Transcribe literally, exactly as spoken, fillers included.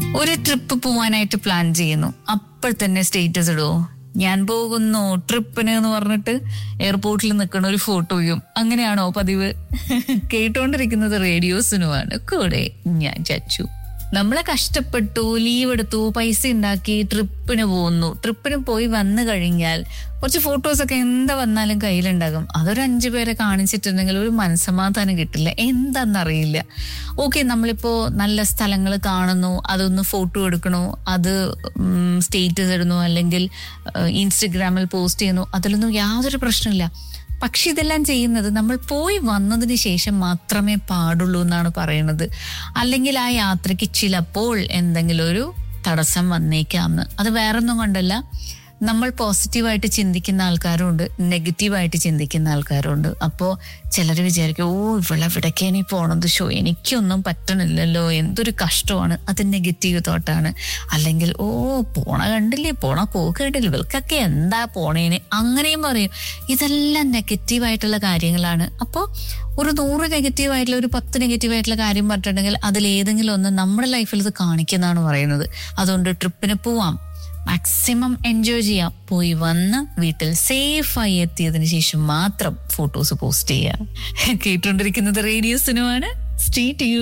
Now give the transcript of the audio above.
ഒരു ട്രിപ്പ് പോവാനായിട്ട് പ്ലാൻ ചെയ്യുന്നു, അപ്പോൾ തന്നെ സ്റ്റേറ്റസ് ഇടുവോ? ഞാൻ പോകുന്നു ട്രിപ്പിന് എന്ന് പറഞ്ഞിട്ട് എയർപോർട്ടിൽ നിൽക്കുന്ന ഒരു ഫോട്ടോയും അങ്ങനെയാണോ പതിവ്? കേട്ടോണ്ടിരിക്കുന്നത് റേഡിയോസിനുമാണ്. കൂടെ ഞാൻ ചച്ചു. നമ്മളെ കഷ്ടപ്പെട്ടു, ലീവ് എടുത്തു, പൈസ ഉണ്ടാക്കി ട്രിപ്പിന് പോകുന്നു. ട്രിപ്പിന് പോയി വന്നു കഴിഞ്ഞാൽ കുറച്ച് ഫോട്ടോസൊക്കെ എന്താ വന്നാലും കയ്യിലുണ്ടാകും. അതൊരു അഞ്ചു പേരെ കാണിച്ചിട്ടുണ്ടെങ്കിൽ ഒരു മനസ്സമാധാനം കിട്ടില്ല, എന്താന്നറിയില്ല. ഓക്കെ, നമ്മളിപ്പോ നല്ല സ്ഥലങ്ങൾ കാണുന്നു, അതൊന്ന് ഫോട്ടോ എടുക്കണോ, അത് സ്റ്റേറ്റസ് ഇടുന്നു, അല്ലെങ്കിൽ ഇൻസ്റ്റഗ്രാമിൽ പോസ്റ്റ് ചെയ്യുന്നു, അതിലൊന്നും യാതൊരു പ്രശ്നമില്ല. പക്ഷെ ഇതെല്ലാം ചെയ്യുന്നത് നമ്മൾ പോയി വന്നതിന് ശേഷം മാത്രമേ പാടുള്ളൂ എന്നാണ് പറയുന്നത്. അല്ലെങ്കിൽ ആ യാത്രയ്ക്ക് ചിലപ്പോൾ എന്തെങ്കിലും ഒരു തടസ്സം വന്നേക്കാമെന്ന്. അത് വേറൊന്നും കൊണ്ടല്ല, നമ്മൾ പോസിറ്റീവായിട്ട് ചിന്തിക്കുന്ന ആൾക്കാരുണ്ട്, നെഗറ്റീവായിട്ട് ചിന്തിക്കുന്ന ആൾക്കാരുണ്ട്. അപ്പോൾ ചിലർ വിചാരിക്കും, ഓ ഇവിടെ എവിടേക്കാണ് പോണത്, ഷോ എനിക്കൊന്നും പറ്റണില്ലല്ലോ, എന്തൊരു കഷ്ടമാണ്. അത് നെഗറ്റീവ് തോട്ടാണ്. അല്ലെങ്കിൽ ഓ പോണ കണ്ടില്ലേ, പോണ പോക്ക് കണ്ടില്ലേ, ഇവൾക്കൊക്കെ എന്താ പോണേന്, അങ്ങനെയും പറയും. ഇതെല്ലാം നെഗറ്റീവായിട്ടുള്ള കാര്യങ്ങളാണ്. അപ്പോൾ ഒരു നൂറ് നെഗറ്റീവായിട്ടുള്ള ഒരു പത്ത് നെഗറ്റീവായിട്ടുള്ള കാര്യം പറഞ്ഞിട്ടുണ്ടെങ്കിൽ അതിലേതെങ്കിലും ഒന്ന് നമ്മുടെ ലൈഫിൽ ഇത് കാണിക്കുന്നതാണ് പറയുന്നത്. അതുകൊണ്ട് ട്രിപ്പിന് പോവാം, മാക്സിമം എൻജോയ് ചെയ്യാം. പോയി വന്ന് വീട്ടിൽ സേഫായി എത്തിയതിനു ശേഷം മാത്രം ഫോട്ടോസ് പോസ്റ്റ് ചെയ്യാം. കേട്ടുകൊണ്ടിരിക്കുന്നത് റേഡിയോ സിനുമാണ്. Stay tune.